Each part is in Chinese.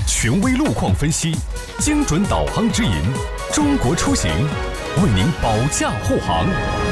权威路况分析，精准导航指引，中国出行为您保驾护航。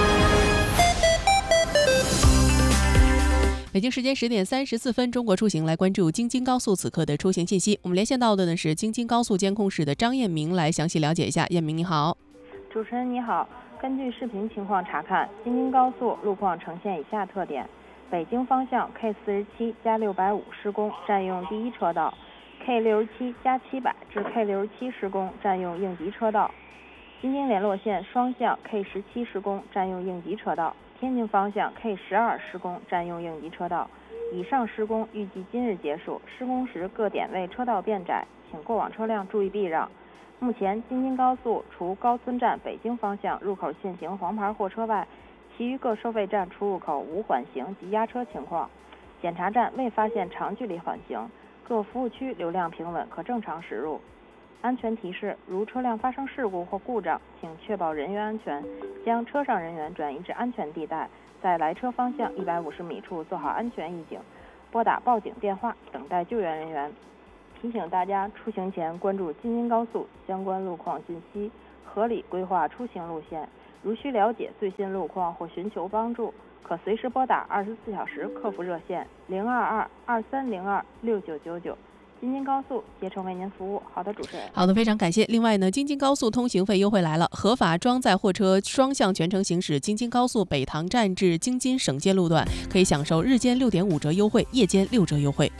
北京时间10点34分，中国出行来关注京津高速此刻的出行信息。我们连线到的呢是京津高速监控室的张艳明，来详细了解一下。艳明你好。 主持人你好，根据视频情况查看，京津高速路况呈现以下特点：北京方向 K47 加650施工，占用第一车道；K67 加700至 K67 施工，占用应急车道；京津联络线双向 K17 施工，占用应急车道；天津方向 K12 施工，占用应急车道。以上施工预计今日结束，施工时各点位车道变窄，请过往车辆注意避让。目前京津高速除高村站北京方向入口限行黄牌货车外，其余各收费站出入口无缓行及压车情况，检查站未发现长距离缓行，各服务区流量平稳，可正常驶入。安全提示：如车辆发生事故或故障，请确保人员安全，将车上人员转移至安全地带，在来车方向150米处做好安全预警，拨打报警电话等待救援人员。提醒大家出行前关注京津高速相关路况信息，合理规划出行路线。如需了解最新路况或寻求帮助，可随时拨打24小时客服热线022-2302-6999。京津高速竭诚为您服务。好的，主持人。 好的，非常感谢。另外呢，京津高速通行费优惠来了，合法装载货车双向全程行驶京津高速北塘站至京津省界路段，可以享受日间6.5折优惠，夜间6折优惠。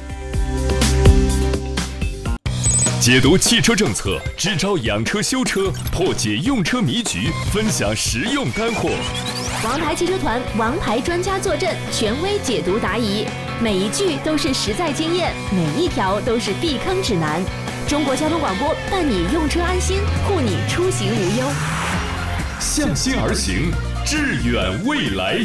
解读汽车政策，支招养车修车，破解用车迷局，分享实用干货。 王牌汽车团王牌专家坐镇，权威解读答疑，每一句都是实在经验，每一条都是避坑指南。中国交通广播伴你用车安心，护你出行无忧。 向心而行，致远未来。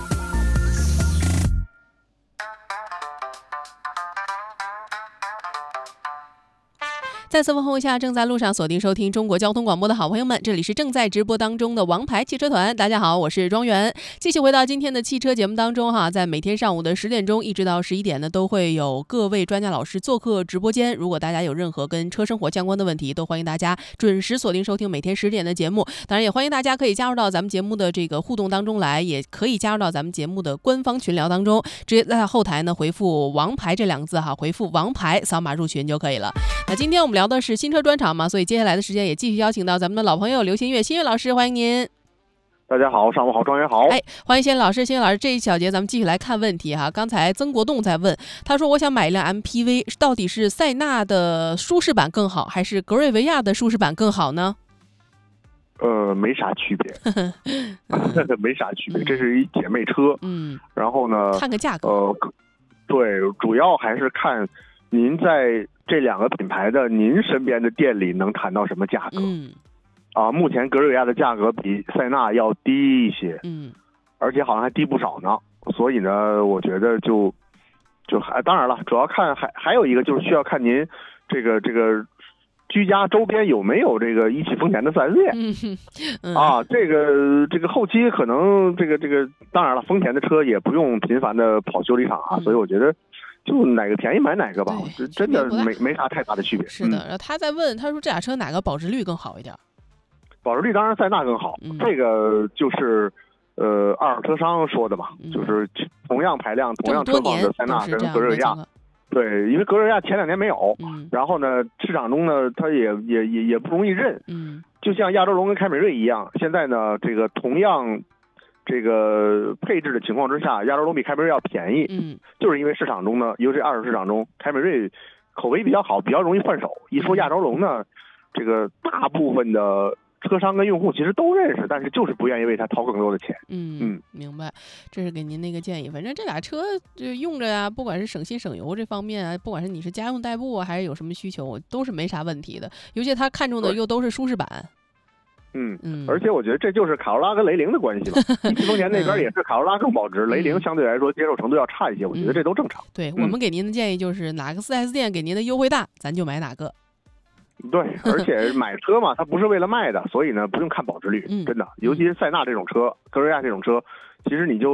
再次问候一下正在路上锁定收听中国交通广播的好朋友们，这里是正在直播当中的王牌汽车团。大家好，我是庄园。继续回到今天的汽车节目当中哈，在每天上午的10点钟一直到11点呢，都会有各位专家老师做客直播间。如果大家有任何跟车生活相关的问题，都欢迎大家准时锁定收听每天10点的节目。当然也欢迎大家可以加入到咱们节目的这个互动当中来，也可以加入到咱们节目的官方群聊当中，直接在后台呢回复王牌这2个字哈，回复王牌扫码入群就可以了。那今天我们聊的是新车专场嘛，所以接下来的时间也继续邀请到咱们的老朋友刘新月，新月老师，欢迎您。 大家好，上午好，庄园好。 欢迎新月老师。新月老师，这一小节咱们继续来看问题哈。刚才曾国栋在问，他说我想买一辆 MPV， 到底是塞纳的舒适版更好，还是格瑞维亚的舒适版更好呢？ 没啥区别，没啥区别，这是一姐妹车。然后呢， 看个价格。 对，主要还是看您在这2个品牌的您身边的店里能谈到什么价格。目前格瑞维亚的价格比塞纳要低一些，而且好像还低不少呢。所以呢，我觉得就当然了，主要看还有一个就是需要看您这个居家周边有没有这个一汽丰田的4S店。这个后期可能这个当然了，丰田的车也不用频繁的跑修理厂啊，所以我觉得就哪个便宜买哪个吧，真的没啥太大的区别。 是的，然后他在问，他说这俩车哪个保值率更好一点？ 保值率当然塞纳更好，这个就是二手车商说的嘛，就是同样排量、同样车况的塞纳跟格瑞维亚。对，因为格瑞维亚前2年没有，然后呢，市场中呢，它也不容易认。就像亚洲龙跟凯美瑞一样，现在呢，这个同样这个配置的情况之下，亚洲龙比凯美瑞要便宜。就是因为市场中呢，尤其二手市场中，凯美瑞口碑比较好，比较容易换手。一说亚洲龙呢，这个大部分的车商跟用户其实都认识，但是就是不愿意为它掏更多的钱。 明白，这是给您的一个建议。反正这俩车就用着呀，不管是省心省油这方面啊，不管是你是家用代步啊，还是有什么需求，都是没啥问题的。尤其他看中的又都是舒适版。 而且我觉得这就是卡罗拉跟雷凌的关系吧。一汽丰田那边也是卡罗拉更保值，雷凌相对来说接受程度要差一些，我觉得这都正常。 对，我们给您的建议就是哪个4S店给您的优惠大，咱就买哪个。 对，而且买车嘛，它不是为了卖的，所以呢不用看保值率，真的，尤其是塞纳这种车、格瑞亚这种车，其实你就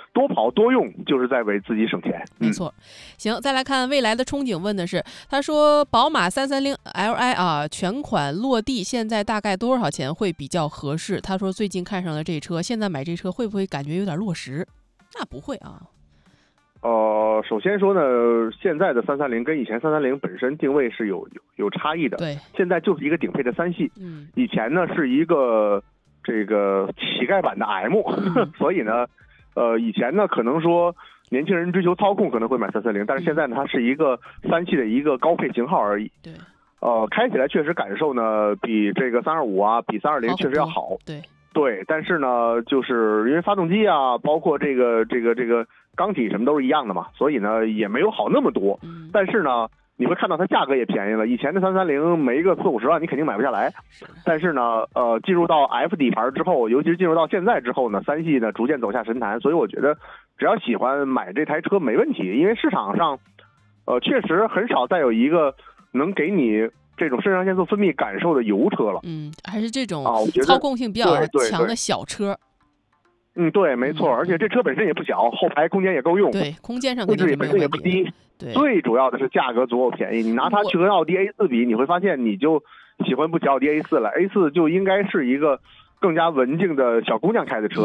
多跑多用就是在为自己省钱。 没错。行，再来看未来的憧憬，问的是，他说宝马330 Li 啊，全款落地现在大概多少钱会比较合适？他说最近看上了这车，现在买这车会不会感觉有点落实？那不会啊。 首先说呢，现在的330跟以前330本身定位是有差异的。 对， 现在就是一个顶配的3系，以前呢是一个这个乞丐版的 M，所以呢，以前呢可能说年轻人追求操控可能会买330，但是现在呢它是一个3系的一个高配型号而已。 对， 开起来确实感受呢比这个325啊，比320确实要好。对，但是呢，就是因为发动机啊，包括这个缸体什么都是一样的嘛，所以呢也没有好那么多。但是呢，你会看到它价格也便宜了。以前的330没一个40-50万你肯定买不下来，但是呢，进入到 F 底盘之后，尤其是进入到现在之后呢，3系呢逐渐走下神坛。所以我觉得，只要喜欢买这台车没问题，因为市场上，确实很少再有一个能给你这种肾上腺素分泌感受的油车了。 还是这种操控性比较强的小车。 对，没错，而且这车本身也不小，后排空间也够用。 对，空间上配置本身也不低。 对， 最主要的是价格足够便宜。你拿它去跟奥迪 A4 比，你会发现你就喜欢不起奥迪 A4 了。A4 就应该是一个更加文静的小姑娘开的车。